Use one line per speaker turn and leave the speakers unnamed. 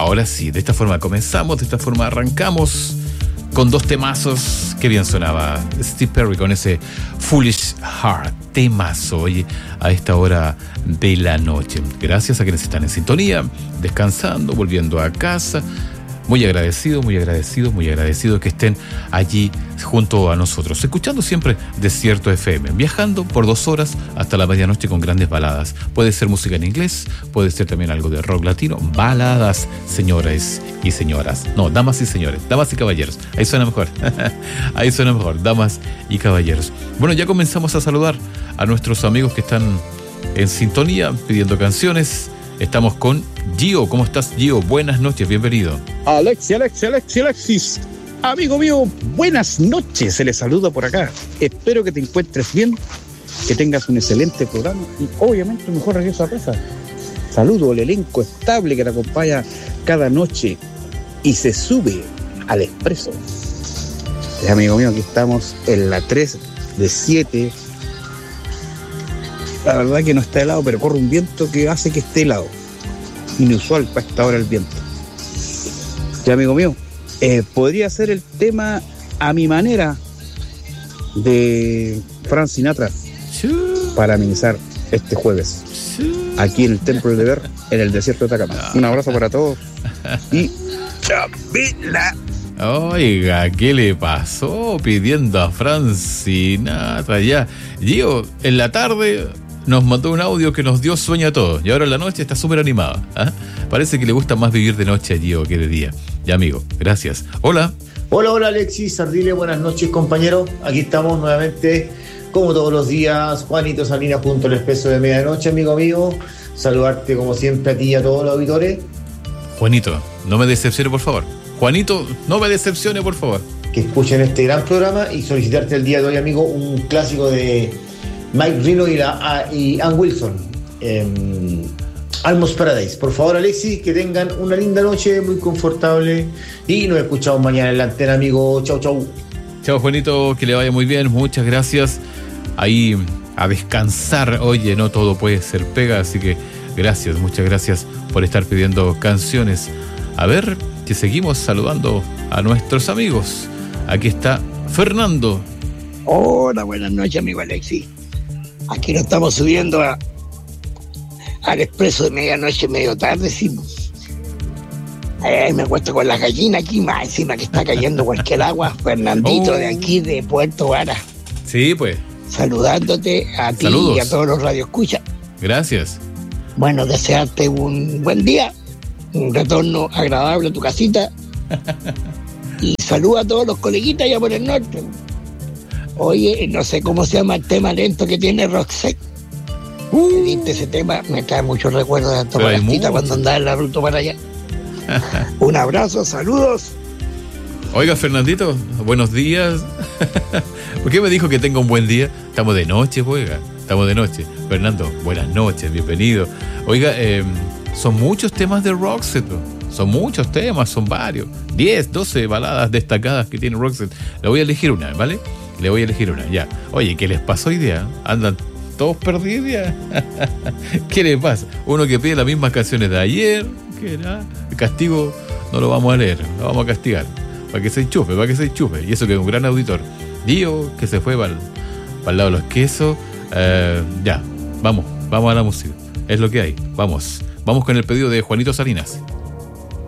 Ahora sí, de esta forma comenzamos, de esta forma arrancamos con dos temazos. Qué bien sonaba Steve Perry con ese Foolish Heart, temazo, oye, a esta hora de la noche. Gracias a quienes están en sintonía, descansando, volviendo a casa. Muy agradecido que estén allí junto a nosotros, escuchando siempre Desierto FM, viajando por 2 horas hasta la medianoche con grandes baladas. Puede ser música en inglés, puede ser también algo de rock latino, baladas, señores y señoras. No, damas y señores, damas y caballeros. Ahí suena mejor. Ahí suena mejor, damas y caballeros. Bueno, ya comenzamos a saludar a nuestros amigos que están en sintonía, pidiendo canciones. Estamos con Gio. ¿Cómo estás, Gio? Buenas noches, bienvenido.
Alexis. Amigo mío, buenas noches. Se les saluda por acá. Espero que te encuentres bien, que tengas un excelente programa y obviamente un mejor regreso a casa. Saludo al elenco estable que te acompaña cada noche y se sube al expreso. Amigo mío, aquí estamos en la 3 de 7. La verdad que no está helado, pero corre un viento que hace que esté helado. Inusual para esta hora el viento. Ya, amigo mío, podría ser el tema A Mi Manera de Frank Sinatra para amenizar este jueves aquí en el Templo de Ver, en el desierto de Atacama. Un abrazo para todos y ¡Chavila!
Oiga, ¿qué le pasó pidiendo a Frank Sinatra? Ya, Gio, en la tarde nos mandó un audio que nos dio sueño a todos y ahora en la noche está súper animado. ¿Ah? Parece que le gusta más vivir de noche a Gio que de día. Ya, amigo, gracias. Hola.
Hola, Alexis Ardile, buenas noches, compañero. Aquí estamos nuevamente, como todos los días, Juanito Salinas junto al Expreso de Medianoche, amigo mío. Saludarte como siempre a ti y a todos los auditores.
Juanito, no me decepcione, por favor. Juanito, no me decepcione, por favor.
Que escuchen este gran programa y solicitarte el día de hoy, amigo, un clásico de Mike Reno y Ann Wilson, Almost Paradise. Por favor, Alexis, que tengan una linda noche, muy confortable, y nos escuchamos mañana en la antena, amigo. Chau, chau.
Chau, Juanito, que le vaya muy bien, muchas gracias. Ahí a descansar. Oye, no todo puede ser pega, así que gracias, muchas gracias por estar pidiendo canciones. A ver, que seguimos saludando a nuestros amigos. Aquí está Fernando.
Hola, buenas noches, amigo Alexis. Aquí nos estamos subiendo al expreso de medianoche, medio tarde, sí. Me acuesto con la gallina aquí, más encima que está cayendo cualquier agua. Fernandito, de aquí, de Puerto Vara.
Sí, pues.
Saludándote a ti. Saludos. Y a todos los radioescuchas.
Gracias.
Bueno, desearte un buen día, un retorno agradable a tu casita. Y saluda a todos los coleguitas allá por el norte. Oye, no sé cómo se llama el tema lento que tiene Roxette. ¿Viste ese tema? Me trae muchos recuerdos de Antofagastita cuando andaba en la ruta para allá. Un abrazo, saludos.
Oiga, Fernandito, buenos días. ¿Por qué me dijo que tenga un buen día? Estamos de noche, oiga. Estamos de noche. Fernando, buenas noches, bienvenido. Oiga, son muchos temas de Roxette. Son muchos temas, son varios. 10, 12 baladas destacadas que tiene Roxette. Le voy a elegir una, ¿vale? Le voy a elegir una, ya. Oye, ¿qué les pasó hoy día? ¿Andan todos perdidos ya? ¿Qué les pasa? Uno que pide las mismas canciones de ayer, ¿qué era? El castigo no lo vamos a leer, lo vamos a castigar. Para que se enchufe. Y eso que es un gran auditor. Dio, que se fue para el lado de los quesos. Ya, vamos a la música. Es lo que hay. Vamos con el pedido de Juanito Salinas.